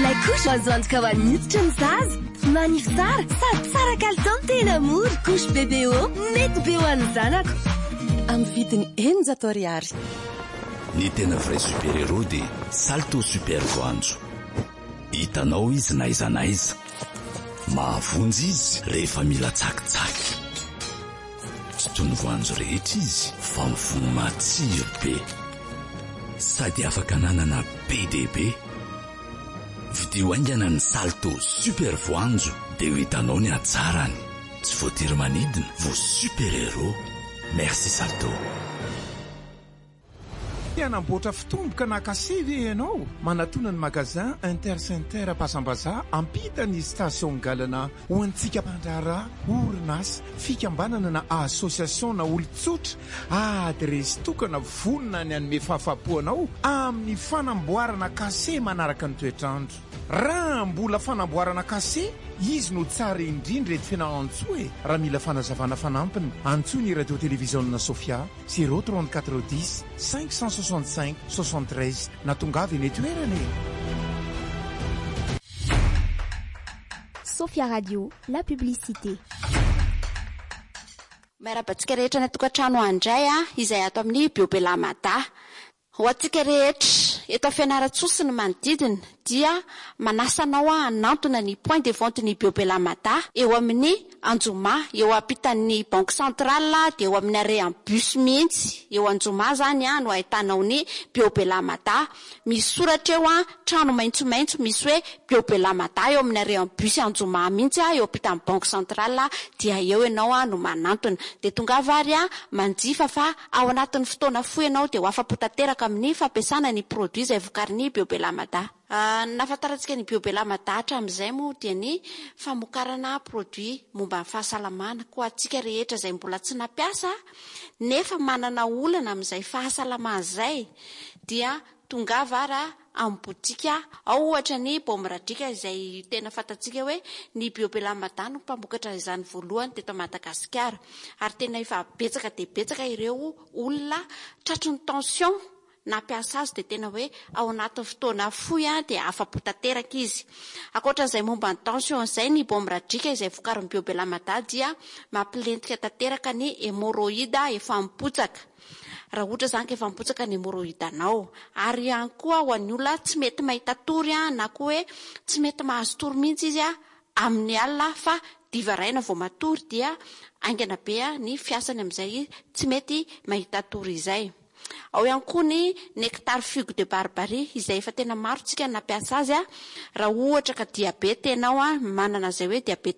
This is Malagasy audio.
ilay couche azo antoka ho an'ny miditra ny zaza. Manify tsara sady tsara kalitao tena mora. Couche BBO mety be ho an'ny zanako. Amin'ny vidiny 400 ariary. Ny tena vrai super-héros dia Salto Super Voanjo. Hitanao izy na iza na iza. Mahavonjy izy rehefa mila tsakitsaky. Tsy toy ny voanjo rehetra izy fa mivono matsiro be. Sady afaka nanana be dia be. Vidio haingana ny Salto Super Voanjo dia ho hitanao ny hatsarany. Tsy voatery manidina vo super-héros. Merci Salto. Anamboatra fitomboka na kasevy ianao manatona ny magazin Intercenter Pasambaza ampita ny station galana ho antsika mpandrara orinasa fikambanana na association na olon-tsotra adresy tokana vonona ny anome fahafapoanao amin'ny fanamboarana kase manaraka ny toetrandro. Raha mbola fanamboarana kase izy no tsara indrindra ety fena antso raha mila fanazavana fanampiny antso ny radio télévision Sofia 03410 565 73 na tongavy eny toerana. Sofia Radio, la publicité. Marabatsika rehetra ny tokantrano andray izay ato amin'ny Biobelamada. Ho atsika rehetra eto fianaratsosy ny manodidina dia manasanao hanantona ny point de vente ny Biobelamada eo amin'ny Anjoma, eo ampitan'ny Banque Centrale dia eo amin'ny arrêt en bus mihitsy. Eo Anjoma zany no ahitanao ny Biobelamada. Misy soratra eo trano maitsomaitso misy hoe Biobelamada eo amin'ny arrêt en bus Anjoma mihitsy eo ampitan'ny Banque Centrale dia eo ianao no manantona. Dia tonga vary manjifa fa ao anatin'ny fotoana fohy ianao dia ho afapo tanteraka amin'ny fampiasana ny produit izay vokarin'ny Biobelamada. Nafantarantsika ny Biobelamada hatramin'izay moa dia ny famokarana produit momba ny fahasalamana. Koa atsika rehetra izay mbola tsy nampiasa nefa manana olana amin'izay fahasalamana izay dia tonga vara amin'ny botika ao ohatra ny Bomradrika izay tena fantatsika hoe ny Biobelamada no mpamokatra izany voalohany teto Madagasikara ary tena efa betsaka dia betsaka ireo olona tratry ny tension nampiasa azy dia tena hoe ao anatin'ny fotoana fohy dia afapo tanteraka izy. Ankoatran'izay momba ny tension izay ny Bomradrika izay vokarin'ny Biobelamada dia mampilentika tanteraka ny hémorroïde efa mipotsaka. Raha ohatra zany ka efa mipotsaka ny hémorroïde anao ary ihany koa ho an'ny olona tsy mety mahita tory na koa hoe tsy mety mahazo tory mihitsy izy amin'ny alina fa diva raina vao matory dia aingana be ny fiasany amin'izay tsy mety mahita tory izay. Ao ihany koa ny nectar figue de barbarie izay efa tena maro tsika nampiasa azy raha ohatra ka diabety ianao manana izay hoe diabety